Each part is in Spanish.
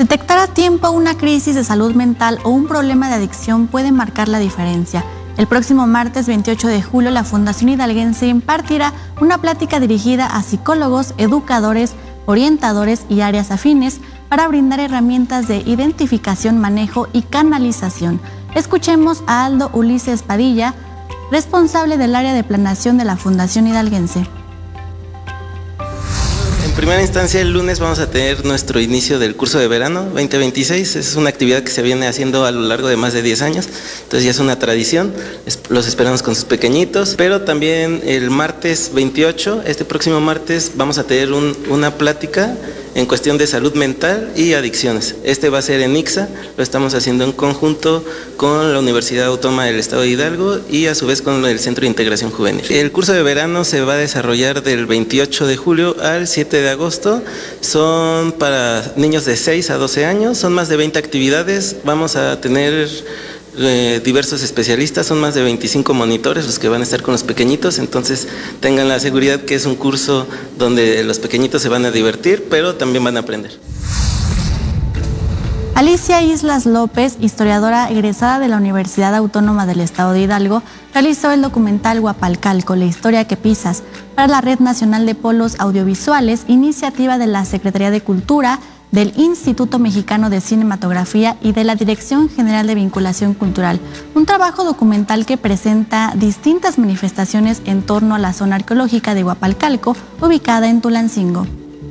Detectar a tiempo una crisis de salud mental o un problema de adicción puede marcar la diferencia. El próximo martes 28 de julio, la Fundación Hidalguense impartirá una plática dirigida a psicólogos, educadores, orientadores y áreas afines para brindar herramientas de identificación, manejo y canalización. Escuchemos a Aldo Ulises Padilla, responsable del área de planeación de la Fundación Hidalguense. En primera instancia, el lunes vamos a tener nuestro inicio del curso de verano 2026. Es una actividad que se viene haciendo a lo largo de más de 10 años, entonces ya es una tradición. Los esperamos con sus pequeñitos, pero también el martes 28, este próximo martes, vamos a tener una plática en cuestión de salud mental y adicciones. Este va a ser en ICSA, lo estamos haciendo en conjunto con la Universidad Autónoma del Estado de Hidalgo y a su vez con el Centro de Integración Juvenil. El curso de verano se va a desarrollar del 28 de julio al 7 de agosto. Son para niños de 6 a 12 años, son más de 20 actividades. Vamos a tener diversos especialistas, son más de 25 monitores los que van a estar con los pequeñitos, entonces tengan la seguridad que es un curso donde los pequeñitos se van a divertir, pero también van a aprender. Alicia Islas López, historiadora egresada de la Universidad Autónoma del Estado de Hidalgo, realizó el documental Huapalcalco, la historia que pisas, para la Red Nacional de Polos Audiovisuales, iniciativa de la Secretaría de Cultura, del Instituto Mexicano de Cinematografía y de la Dirección General de Vinculación Cultural. Un trabajo documental que presenta distintas manifestaciones en torno a la zona arqueológica de Huapalcalco, ubicada en Tulancingo.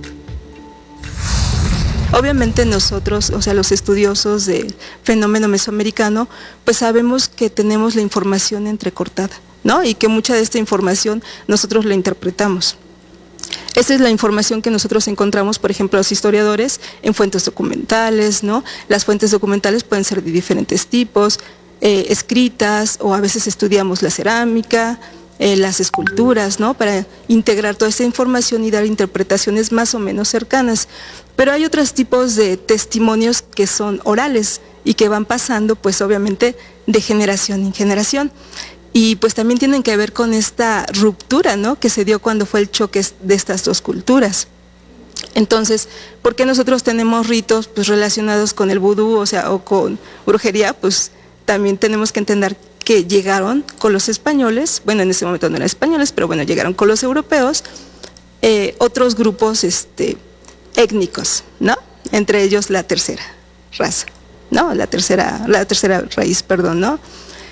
Obviamente nosotros, o sea, los estudiosos del fenómeno mesoamericano, pues sabemos que tenemos la información entrecortada, ¿no? Y que mucha de esta información nosotros la interpretamos. Esa es la información que nosotros encontramos, por ejemplo, los historiadores en fuentes documentales, ¿no? Las fuentes documentales pueden ser de diferentes tipos, escritas, o a veces estudiamos la cerámica, las esculturas, ¿no? Para integrar toda esa información y dar interpretaciones más o menos cercanas. Pero hay otros tipos de testimonios que son orales y que van pasando, pues obviamente, de generación en generación. Y pues también tienen que ver con esta ruptura, ¿no? Que se dio cuando fue el choque de estas dos culturas. Entonces, ¿por qué nosotros tenemos ritos pues relacionados con el vudú, o sea, o con brujería? Pues también tenemos que entender que llegaron con los españoles, bueno, en ese momento no eran españoles, pero bueno, llegaron con los europeos, otros grupos étnicos, ¿no? Entre ellos la tercera raza, ¿no? La tercera raíz, perdón, ¿no?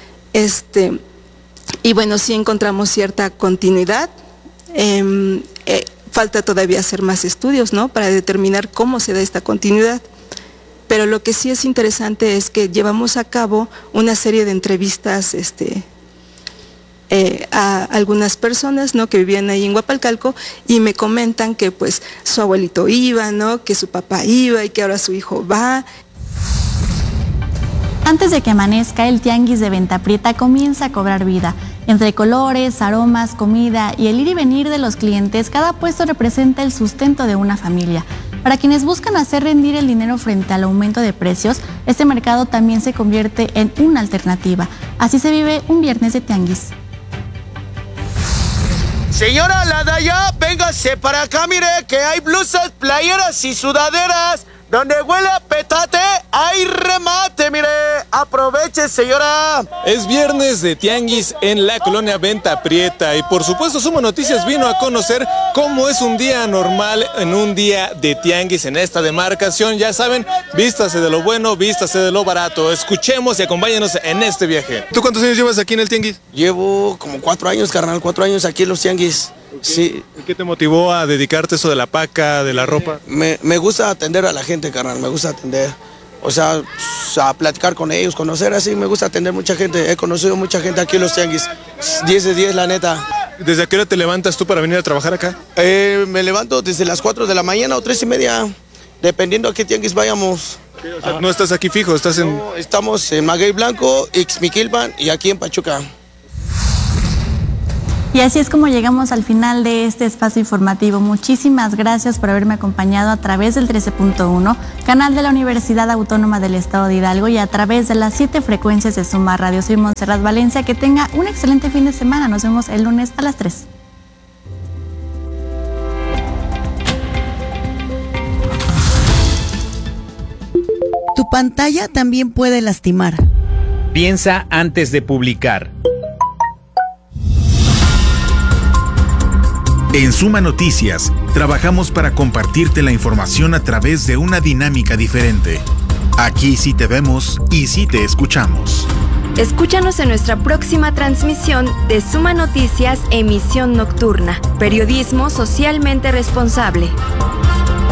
Y bueno, sí encontramos cierta continuidad. Falta todavía hacer más estudios, ¿no? Para determinar cómo se da esta continuidad. Pero lo que sí es interesante es que llevamos a cabo una serie de entrevistas a algunas personas, ¿no? Que vivían ahí en Huapalcalco y me comentan que pues su abuelito iba, ¿no? Que su papá iba y que ahora su hijo va. Antes de que amanezca, el tianguis de Venta Prieta comienza a cobrar vida. Entre colores, aromas, comida y el ir y venir de los clientes, cada puesto representa el sustento de una familia. Para quienes buscan hacer rendir el dinero frente al aumento de precios, este mercado también se convierte en una alternativa. Así se vive un viernes de tianguis. Señora, la de allá, véngase para acá, mire, que hay blusas, playeras y sudaderas. Donde huele a petate, hay remate, mire. Aproveche, señora. Es viernes de tianguis en la colonia Venta Prieta y por supuesto Sumo Noticias vino a conocer cómo es un día normal en un día de tianguis en esta demarcación. Ya saben, vístase de lo bueno, vístase de lo barato. Escuchemos y acompáñenos en este viaje. ¿Tú cuántos años llevas aquí en el tianguis? Llevo como 4 años, carnal, 4 años aquí en los tianguis. Sí. ¿Qué te motivó a dedicarte eso de la paca, de la ropa? Me gusta atender a la gente, carnal, me gusta atender. O sea, a platicar con ellos, conocer así, me gusta atender mucha gente. He conocido mucha gente aquí en los tianguis. 10 de 10, la neta. ¿Desde a qué hora te levantas tú para venir a trabajar acá? Me levanto desde las 4 de la mañana o 3:30, dependiendo a qué tianguis vayamos. O sea, no estás aquí fijo, estás en... No, estamos en Maguey Blanco, Ixmiquilpan y aquí en Pachuca. Y así es como llegamos al final de este espacio informativo. Muchísimas gracias por haberme acompañado a través del 13.1, canal de la Universidad Autónoma del Estado de Hidalgo y a través de las 7 frecuencias de Suma Radio. Soy Montserrat Valencia, que tenga un excelente fin de semana. Nos vemos el lunes a las 3. tu pantalla también puede lastimar. Piensa antes de publicar. En Suma Noticias, trabajamos para compartirte la información a través de una dinámica diferente. Aquí sí te vemos y sí te escuchamos. Escúchanos en nuestra próxima transmisión de Suma Noticias, emisión nocturna. Periodismo socialmente responsable.